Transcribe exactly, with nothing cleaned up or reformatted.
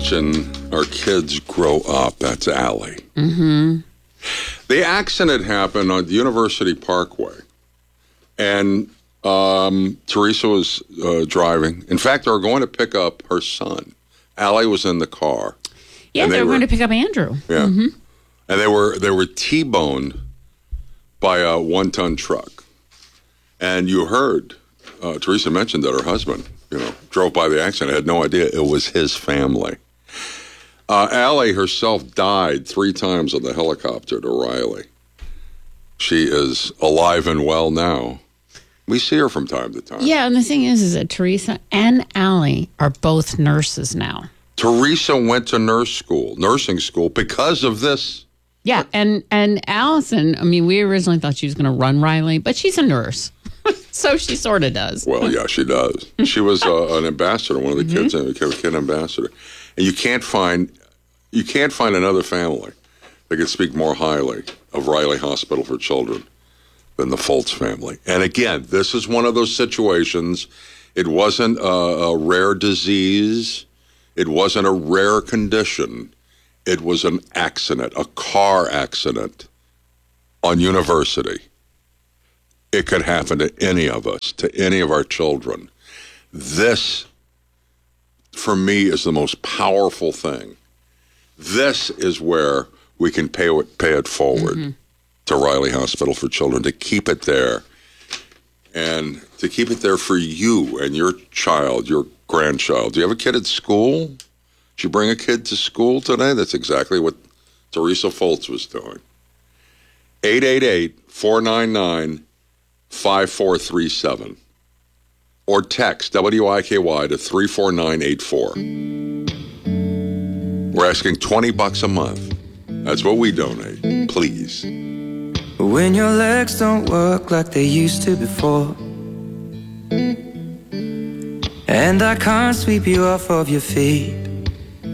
watching our kids grow up. That's Allie. Mm-hmm. The accident happened on the University Parkway, and um, Teresa was uh, driving. In fact, they were going to pick up her son. Allie was in the car. Yeah, they, they were, were going to pick up Andrew. Yeah, mm-hmm. and they were they were T-boned by a one-ton truck. And you heard uh, Teresa mentioned that her husband, you know, drove by the accident. Had no idea it was his family. Uh, Allie herself died three times on the helicopter to Riley. She is alive and well now. We see her from time to time. Yeah, and the thing is, is that Teresa and Allie are both nurses now. Teresa went to nurse school, nursing school, because of this. Yeah, and, and Allison, I mean, we originally thought she was going to run Riley, but she's a nurse. So she sort of does. Well, yeah, she does. She was uh, an ambassador, one of the kids, mm-hmm. a kid ambassador. And you can't find you can't find another family that could speak more highly of Riley Hospital for Children than the Foltz family. And again, this is one of those situations. It wasn't a, a rare disease. It wasn't a rare condition. It was an accident, a car accident on University. It could happen to any of us, to any of our children. This, for me, is the most powerful thing. This is where we can pay it, pay it forward mm-hmm. to Riley Hospital for Children, to keep it there, and to keep it there for you and your child, your grandchild. Do you have a kid at school? Did you bring a kid to school today? That's exactly what Teresa Foltz was doing. eight eight eight, four nine nine, five four three seven. Or text W I K Y to three four nine eight four. We're asking twenty bucks a month. That's what we donate. Please. When your legs don't work like they used to before, and I can't sweep you off of your feet,